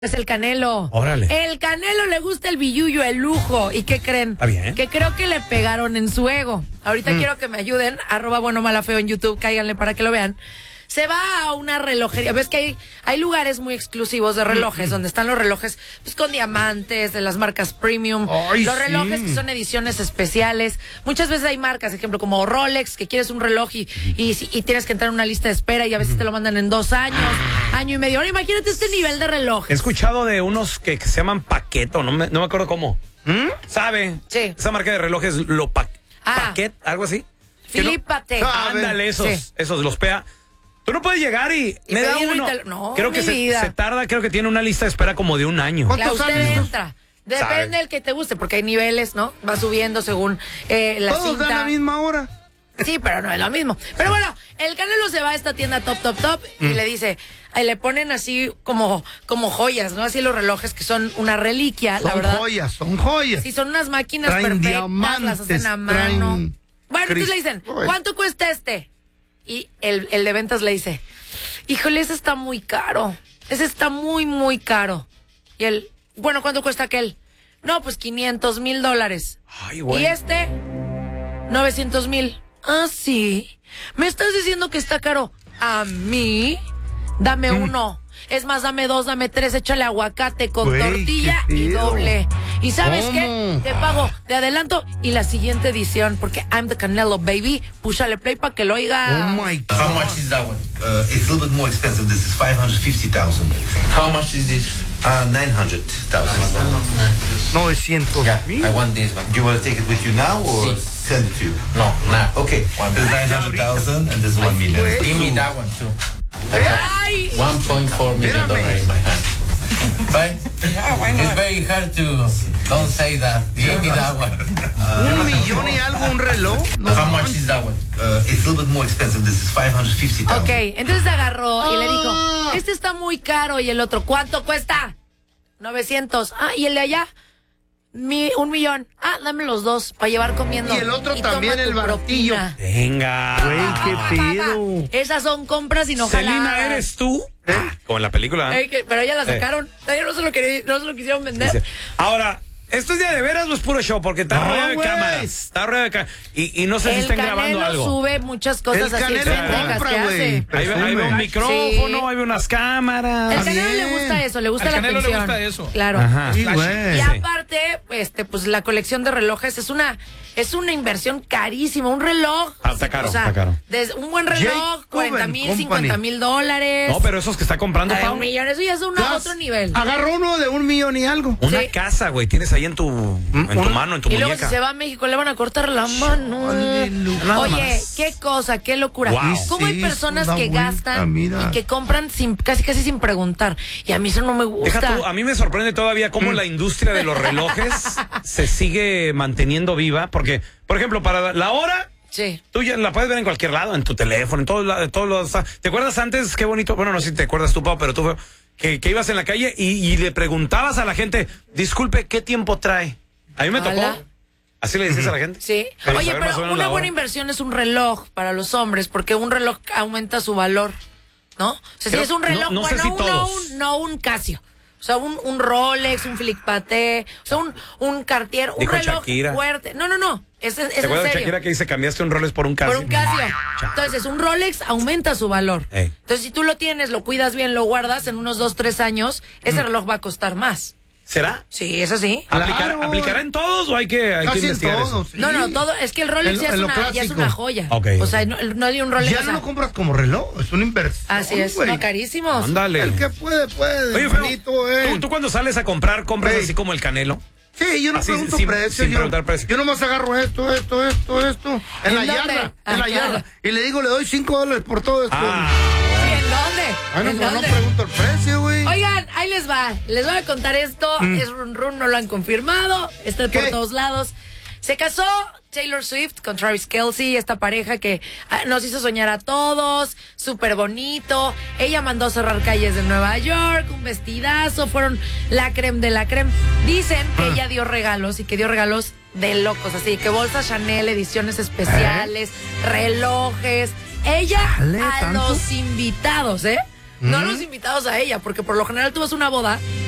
Es el Canelo. Órale. El Canelo le gusta el billullo, el lujo. ¿Y qué creen? Está bien. Que creo que le pegaron en su ego. Ahorita quiero que me ayuden. @buenomalafeo en YouTube. Cáiganle para que lo vean. Se va a una relojería. Ves que hay lugares muy exclusivos de relojes, donde están los relojes pues con diamantes, de las marcas premium. Ay, los sí. relojes que son ediciones especiales. Muchas veces hay marcas, ejemplo, como Rolex, que quieres un reloj y tienes que entrar en una lista de espera y a veces te lo mandan en 2 años, año y medio. Ahora imagínate este nivel de He relojes. escuchado de unos que se llaman Paqueto, no me acuerdo cómo. ¿Sabe? Sí. Esa marca de relojes, Paquet, algo así. Philippe Patek. Ándale, esos, los PA. Tú no puedes llegar y me da pedirlo uno. No, creo que mi vida. se tarda, creo que tiene una lista de espera como de 1 año. ¿Cuántos Usted años? entra. Depende del que te guste, porque hay niveles, ¿no? Va subiendo según la Todos cinta. dan la misma hora. Sí, pero no es lo mismo. Pero bueno, el Canelo se va a esta tienda top y le dice, ahí le ponen así como joyas, ¿no? Así los relojes que son una reliquia, la verdad. Son joyas. Sí, son unas máquinas Traen perfectas, diamantes, las hacen a mano. traen Bueno, entonces le dicen, ¿cuánto cuesta este? Y el de ventas le dice, híjole, ese está muy caro. Ese está muy, muy caro. Y él, bueno, ¿cuánto cuesta aquel? No, pues $500,000. Ay, güey. Y este, 900,000. Ah, sí. ¿Me estás diciendo que está caro? A mí, dame uno. Es más, dame 2, dame 3, échale aguacate con Güey, tortilla qué y pedo. doble. ¿Y sabes ¿Cómo? qué? Te pago de adelanto y la siguiente edición, porque I'm the Canelo, baby. Púchale play para que lo oiga. Oh my God. How much is that one? It's a little bit more expensive. This is 550,000. How much is this? 900,000. 900 Yeah, mil. I want this one. Do you want to take it with you now or Sí. send it to you? No, nah. Okay. There's 900,000 and there's 1 million. Give me that one too. Ay, $1.4 million in my hand. Right? It's very hard to don't say that. Give me that one. 1,000,000 y algo, un reloj. No, How much is that one? It's a little bit more expensive. This is 550,000. ok, entonces agarró y le dijo, este está muy caro. Y el otro, ¿cuánto cuesta? 900. Ah, y el de allá, 1,000,000. Ah, dame los dos para llevar comiendo. Y el otro toma también, tu el baratillo. propina. Venga. Güey, qué pedo. Esas son compras y no Selena, jaladas. ¿eres tú? Como en la película. Pero ya la sacaron. Todavía no se lo quisieron vender. Dice, ahora, ¿esto es día de veras o es puro show? Porque está No, rodeado de güey. cámaras. Está rodeado de cámaras. Y no sé si El están grabando Canelo algo. sube muchas cosas El así Canelo excéntricas compra, que güey. hace. Ahí ve un Presume. micrófono, Sí. ahí ve unas cámaras. El Canelo le bien. gusta eso, le gusta Al la Canelo le atención. gusta eso. Claro. Ajá. Sí, güey. Y aparte, pues la colección de relojes es una inversión carísima. Un reloj. Está caro, o sea, está caro. Un buen reloj, Jake 40,000, Company. 50,000 dólares. No, pero esos que está comprando, Ay, Pau. 1,000,000, eso ya es otro nivel. Agarró uno de 1,000,000 y algo. Una Sí. casa, güey, tienes ahí en tu mano, en tu Y luego muñeca. si se va a México le van a cortar la mano. Nada Oye, más. qué cosa, qué locura. Wow. ¿Cómo hay Sí, personas es que una vuelta, gastan mira. y que compran casi sin preguntar? Y a mí eso no me gusta. Deja tú, a mí me sorprende todavía cómo la industria de los relojes se sigue manteniendo viva, porque, por ejemplo, para la hora, Sí. tú ya la puedes ver en cualquier lado, en tu teléfono, en todos lados. ¿Te acuerdas antes? Qué bonito, bueno, no sé si te acuerdas tú, Pau, pero tú que ibas en la calle y le preguntabas a la gente, disculpe, ¿qué tiempo trae? A mí me tocó. Ala. Así le dices a la gente. Sí. Para Oye, saber más o pero menos una la buena hora. inversión es un reloj para los hombres, porque un reloj aumenta su valor, ¿no? O sea, Creo- si es un reloj, no sé bueno, si todos. no un Casio. O sea, un Rolex, un Philippe Patek, o sea, un Cartier, un Dijo reloj Shakira. fuerte. No. Es ¿Te en acuerdas de serio. Shakira que dice cambiaste un Rolex por un Casio? Por un Casio. Entonces, un Rolex aumenta su valor. Ey. Entonces, si tú lo tienes, lo cuidas bien, lo guardas, en unos 2, 3 años, ese reloj va a costar más. ¿Será? Sí, eso sí. Claro. ¿Aplicará en todos o hay que Casi en investigar todos. eso? sí. No, todo, es que el Rolex En ya, es lo una, ya es clásico. una joya. Ok, O sea, no hay un Rolex. Ya o no sea, lo compras como reloj, es una inversión. así es, güey. no, carísimos. Ándale. El que puede. Oye, Feo, Bonito, ¿tú cuando sales a comprar, compras Ey. así como el Canelo? Sí, yo no Así, pregunto sin- precio. sin preguntar precio. Yo nomás agarro esto. En ¿En la dónde? yarda. Ah, En la claro. yarda. Y le digo, le doy $5 por todo esto. ¿Sí, ¿en dónde? Bueno, ¿En pero no dónde? pregunto el precio, güey. Oigan, ahí les va. Les voy a contar esto. Es run, no lo han confirmado. Está por ¿Qué? todos lados. Se casó Taylor Swift con Travis Kelce, esta pareja que nos hizo soñar a todos, súper bonito. Ella mandó a cerrar calles de Nueva York, un vestidazo, fueron la creme de la creme. Dicen que ella dio regalos y que dio regalos de locos, así que bolsas Chanel, ediciones especiales, relojes. Ella Chale, a ¿tanto? los invitados, No los invitados a ella, porque por lo general tú vas a una boda